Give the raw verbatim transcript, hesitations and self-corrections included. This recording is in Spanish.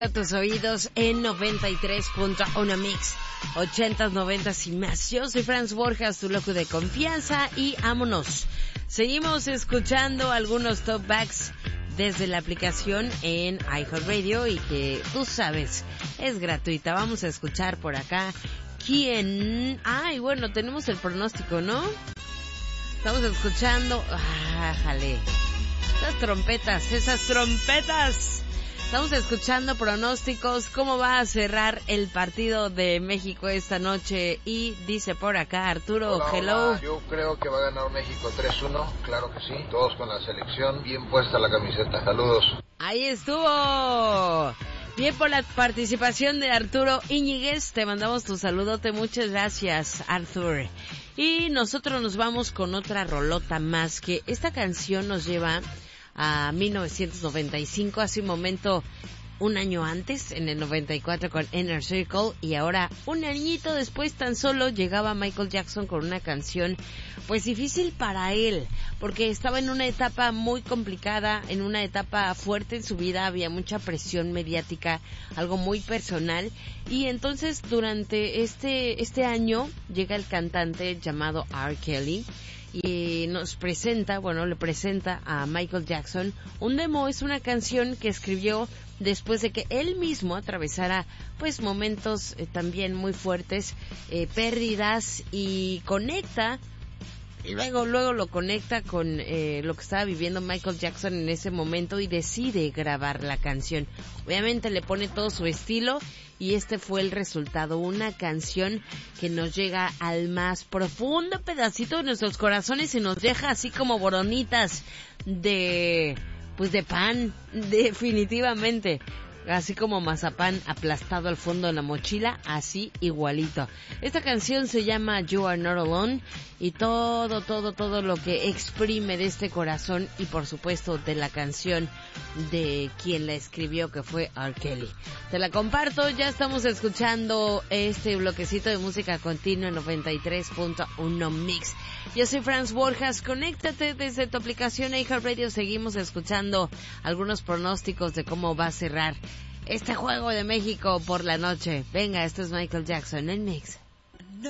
A tus oídos en noventa y tres punto uno Mix, ochentas, noventas y más. Yo soy Franz Borjas, tu loco de confianza, y vámonos. Seguimos escuchando algunos top backs desde la aplicación en iHeartRadio y que tú sabes, es gratuita. Vamos a escuchar por acá quién... Ay, bueno, tenemos el pronóstico, ¿no? Estamos escuchando... Ah, jale. Esas trompetas, esas trompetas. Estamos escuchando pronósticos, cómo va a cerrar el partido de México esta noche. Y dice por acá Arturo, hola, hello. Hola. Yo creo que va a ganar México tres uno, claro que sí. Todos con la selección, bien puesta la camiseta. Saludos. Ahí estuvo. Bien por la participación de Arturo Íñiguez. Te mandamos tu saludote. Muchas gracias, Arthur. Y nosotros nos vamos con otra rolota más, que esta canción nos lleva a mil novecientos noventa y cinco, hace un momento, un año antes, en el noventa y cuatro con Inner Circle, y ahora un añito después tan solo llegaba Michael Jackson con una canción pues difícil para él, porque estaba en una etapa muy complicada, en una etapa fuerte en su vida, había mucha presión mediática, algo muy personal, y entonces durante este este año llega el cantante llamado R. Kelly y nos presenta, bueno, le presenta a Michael Jackson un demo. Es una canción que escribió después de que él mismo atravesara pues momentos eh, también muy fuertes, eh, pérdidas, y conecta Luego, luego lo conecta con eh, lo que estaba viviendo Michael Jackson en ese momento y decide grabar la canción. Obviamente le pone todo su estilo y este fue el resultado, una canción que nos llega al más profundo pedacito de nuestros corazones y nos deja así como boronitas de, pues de pan, definitivamente. Así como mazapán aplastado al fondo de la mochila, así igualito. Esta canción se llama You Are Not Alone, y todo, todo, todo lo que exprime de este corazón y por supuesto de la canción de quien la escribió, que fue R. Kelly. Te la comparto, ya estamos escuchando este bloquecito de música continua en noventa y tres punto uno Mix. Yo soy Franz Borjas, conéctate desde tu aplicación iHeartRadio, seguimos escuchando algunos pronósticos de cómo va a cerrar este juego de México por la noche. Venga, esto es Michael Jackson en Mix.